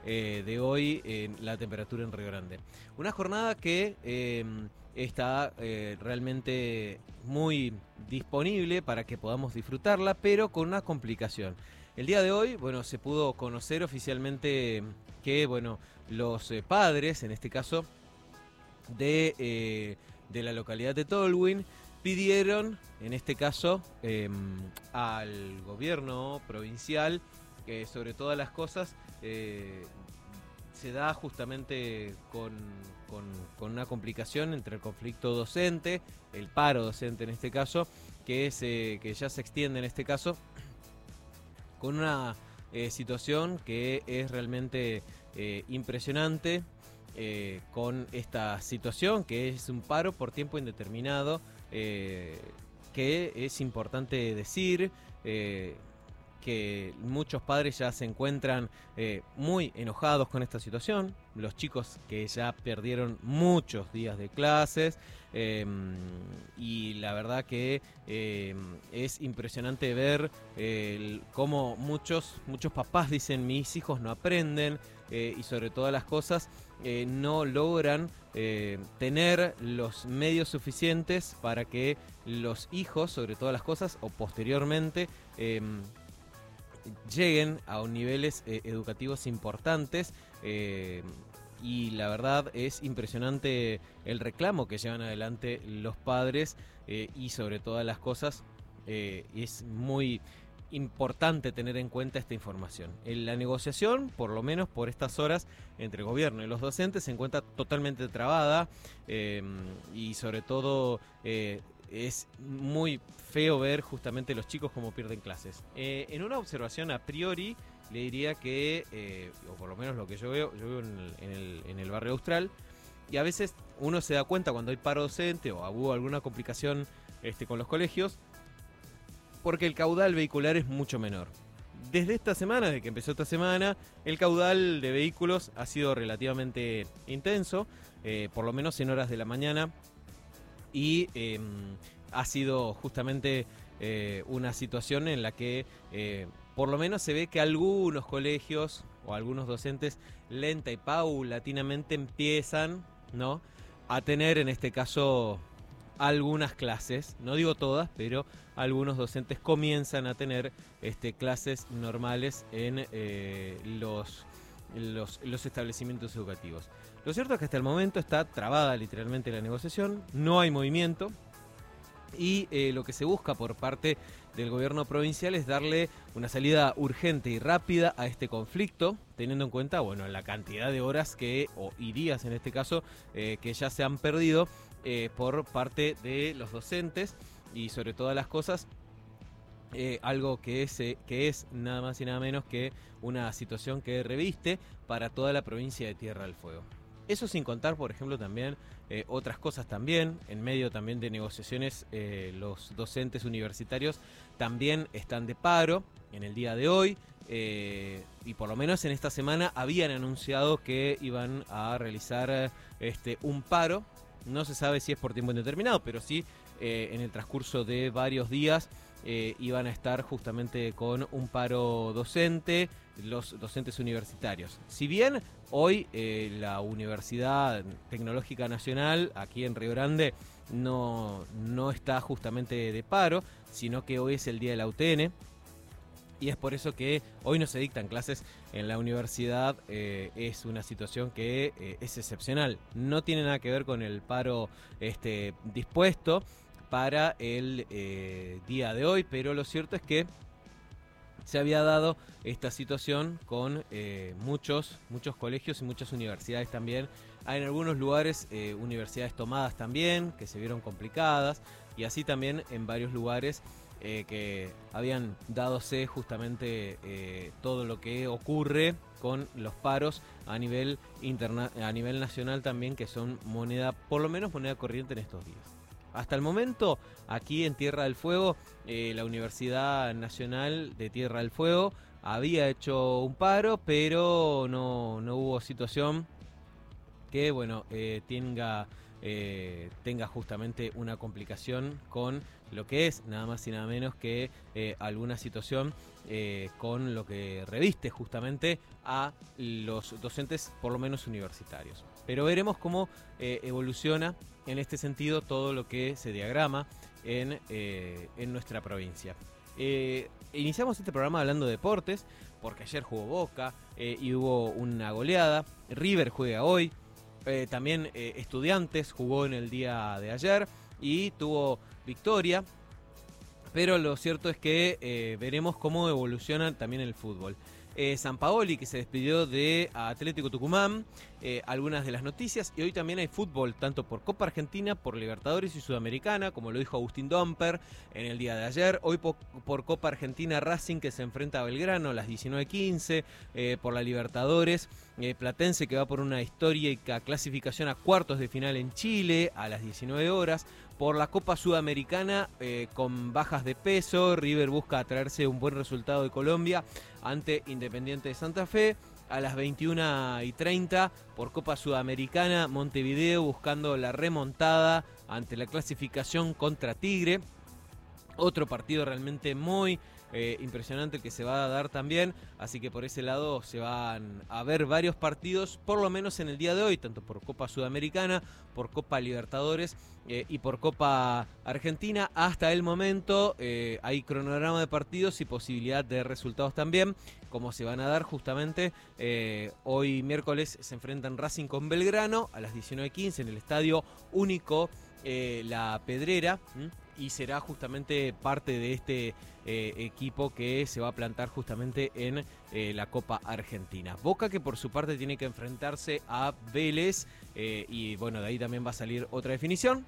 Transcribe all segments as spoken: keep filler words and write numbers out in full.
eh, de hoy en la temperatura en Río Grande. Una jornada que eh, está eh, realmente muy disponible para que podamos disfrutarla, pero con una complicación. El día de hoy, bueno, se pudo conocer oficialmente que, bueno, los eh, padres, en este caso, de, eh, de la localidad de Tolwyn, pidieron, en este caso, eh, al gobierno provincial, que sobre todas las cosas eh, se da justamente con, con, con una complicación entre el conflicto docente, el paro docente en este caso, que, es, eh, que ya se extiende en este caso, con una eh, situación que es realmente eh, impresionante, eh, con esta situación que es un paro por tiempo indeterminado, eh, que es importante decir eh, que muchos padres ya se encuentran eh, muy enojados con esta situación, los chicos que ya perdieron muchos días de clases, eh, y la verdad que eh, es impresionante ver eh, cómo muchos, muchos papás dicen mis hijos no aprenden, eh, y sobre todas las cosas eh, no logran eh, tener los medios suficientes para que los hijos, sobre todas las cosas, o posteriormente, eh, lleguen a niveles eh, educativos importantes, eh, y la verdad es impresionante el reclamo que llevan adelante los padres, eh, y sobre todas las cosas eh, es muy importante tener en cuenta esta información. En la negociación, por lo menos por estas horas, entre el gobierno y los docentes se encuentra totalmente trabada, eh, y sobre todo eh, es muy feo ver justamente los chicos cómo pierden clases. Eh, en una observación a priori, le diría que, eh, o por lo menos lo que yo veo, yo vivo en el, en el, en el barrio Austral, y a veces uno se da cuenta cuando hay paro docente o hubo alguna complicación este, con los colegios, porque el caudal vehicular es mucho menor. Desde esta semana, desde que empezó esta semana, el caudal de vehículos ha sido relativamente intenso, eh, por lo menos en horas de la mañana, y eh, ha sido justamente eh, una situación en la que eh, por lo menos se ve que algunos colegios o algunos docentes lenta y paulatinamente empiezan, ¿no?, a tener en este caso algunas clases, no digo todas, pero algunos docentes comienzan a tener este, clases normales en eh, los, los, los establecimientos educativos. Lo cierto es que hasta el momento está trabada literalmente la negociación, no hay movimiento, y eh, lo que se busca por parte del gobierno provincial es darle una salida urgente y rápida a este conflicto, teniendo en cuenta, bueno, la cantidad de horas que, o y días en este caso, eh, que ya se han perdido eh, por parte de los docentes, y sobre todas las cosas, eh, algo que es, eh, que es nada más y nada menos que una situación que reviste para toda la provincia de Tierra del Fuego. Eso sin contar, por ejemplo, también eh, otras cosas también, en medio también de negociaciones, eh, los docentes universitarios también están de paro en el día de hoy, eh, y por lo menos en esta semana habían anunciado que iban a realizar este, un paro, no se sabe si es por tiempo indeterminado, pero sí eh, en el transcurso de varios días eh, iban a estar justamente con un paro docente, los docentes universitarios. Si bien hoy eh, la Universidad Tecnológica Nacional, aquí en Río Grande, no, no está justamente de paro, sino que hoy es el día de la U T N, y es por eso que hoy no se dictan clases en la universidad. Eh, es una situación que eh, es excepcional, no tiene nada que ver con el paro este, dispuesto para el eh, día de hoy, pero lo cierto es que se había dado esta situación con eh, muchos, muchos colegios y muchas universidades también. Hay en algunos lugares eh, universidades tomadas también, que se vieron complicadas, y así también en varios lugares eh, que habían dadose justamente eh, todo lo que ocurre con los paros a nivel interna a nivel nacional también, que son moneda, por lo menos moneda corriente en estos días. Hasta el momento, aquí en Tierra del Fuego, eh, la Universidad Nacional de Tierra del Fuego había hecho un paro, pero no, no hubo situación que, bueno, eh, tenga eh, tenga justamente una complicación con lo que es nada más y nada menos que eh, alguna situación eh, con lo que reviste justamente a los docentes, por lo menos universitarios. Pero veremos cómo eh, evoluciona en este sentido todo lo que se diagrama en, eh, en nuestra provincia. Eh, iniciamos este programa hablando de deportes, porque ayer jugó Boca eh, y hubo una goleada. River juega hoy. Eh, también eh, Estudiantes jugó en el día de ayer y tuvo victoria. Pero lo cierto es que eh, veremos cómo evoluciona también el fútbol. Eh, Sampaoli, que se despidió de Atlético Tucumán, eh, algunas de las noticias, y hoy también hay fútbol, tanto por Copa Argentina, por Libertadores y Sudamericana, como lo dijo Agustín Domper en el día de ayer. Hoy por, por Copa Argentina, Racing, que se enfrenta a Belgrano a las diecinueve quince, eh, por la Libertadores, eh, Platense, que va por una histórica clasificación a cuartos de final en Chile a las diecinueve horas. Por la Copa Sudamericana, eh, con bajas de peso, River busca traerse un buen resultado de Colombia ante Independiente de Santa Fe. A las veintiuna y treinta, por Copa Sudamericana, Montevideo buscando la remontada ante la clasificación contra Tigre. Otro partido realmente muy eh, impresionante que se va a dar también, así que por ese lado se van a ver varios partidos, por lo menos en el día de hoy, tanto por Copa Sudamericana, por Copa Libertadores eh, y por Copa Argentina. Hasta el momento eh, hay cronograma de partidos y posibilidad de resultados también, como se van a dar justamente eh, hoy miércoles. Se enfrentan Racing con Belgrano a las diecinueve quince en el Estadio Único eh, La Pedrera, ¿m? Y será justamente parte de este eh, equipo que se va a plantar justamente en eh, la Copa Argentina. Boca, que por su parte tiene que enfrentarse a Vélez eh, y bueno, de ahí también va a salir otra definición.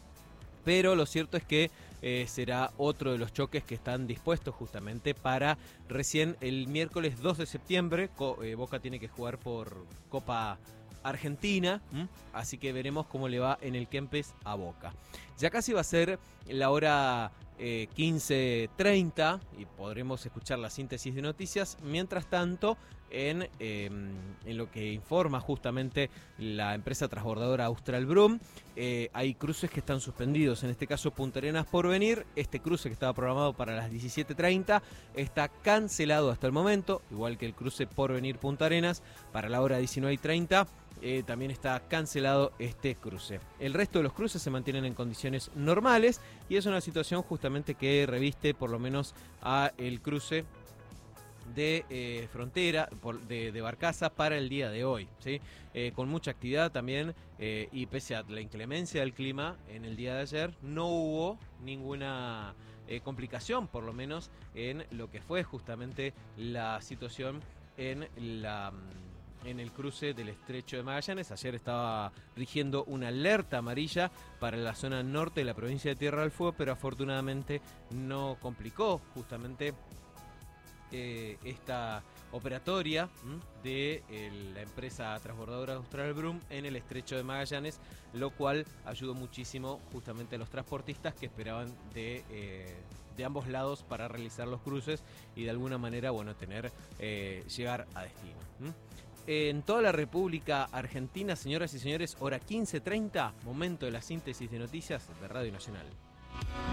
Pero lo cierto es que eh, será otro de los choques que están dispuestos justamente para recién el miércoles dos de septiembre. Co- eh, Boca tiene que jugar por Copa Argentina, ¿m? Así que veremos cómo le va en el Kempes a Boca. Ya casi va a ser la hora eh, quince treinta y podremos escuchar la síntesis de noticias. Mientras tanto, en, eh, en lo que informa justamente la empresa transbordadora Austral Brum, eh, hay cruces que están suspendidos. En este caso, Punta Arenas Porvenir. Este cruce, que estaba programado para las diecisiete treinta, está cancelado hasta el momento, igual que el cruce Porvenir Punta Arenas para la hora diecinueve treinta. Eh, también está cancelado este cruce. El resto de los cruces se mantienen en condiciones normales y es una situación justamente que reviste por lo menos a el cruce de eh, frontera por, de, de Barcaza para el día de hoy, ¿sí? Eh, con mucha actividad también eh, y pese a la inclemencia del clima en el día de ayer no hubo ninguna eh, complicación, por lo menos en lo que fue justamente la situación en la... en el cruce del Estrecho de Magallanes. Ayer estaba rigiendo una alerta amarilla para la zona norte de la provincia de Tierra del Fuego, pero afortunadamente no complicó justamente eh, esta operatoria ¿m? de eh, la empresa transbordadora Austral Brum en el Estrecho de Magallanes, lo cual ayudó muchísimo justamente a los transportistas que esperaban de... Eh, de ambos lados para realizar los cruces y de alguna manera, bueno, tener eh, llegar a destino. ¿m? En toda la República Argentina, señoras y señores, hora quince treinta, momento de la síntesis de noticias de Radio Nacional.